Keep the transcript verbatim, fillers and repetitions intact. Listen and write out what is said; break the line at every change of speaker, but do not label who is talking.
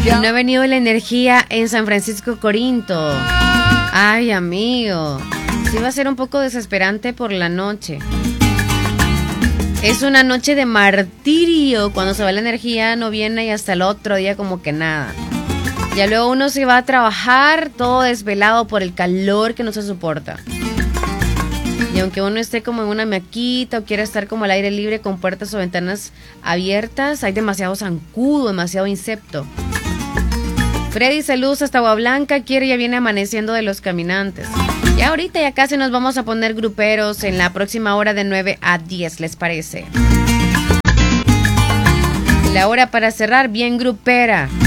No ha venido la energía en San Francisco Corinto. Ay, amigo. Sí va a ser un poco desesperante por la noche. Es una noche de martirio. Cuando se va la energía no viene y hasta el otro día como que nada. Ya luego uno se va a trabajar todo desvelado por el calor que no se soporta. Y aunque uno esté como en una hamaquita o quiera estar como al aire libre con puertas o ventanas abiertas, hay demasiado zancudo, demasiado insecto. Freddy, saludos hasta Agua Blanca, quiere ya viene amaneciendo de los caminantes. Y ahorita ya casi nos vamos a poner gruperos en la próxima hora de nueve a diez, ¿les parece? La hora para cerrar bien grupera.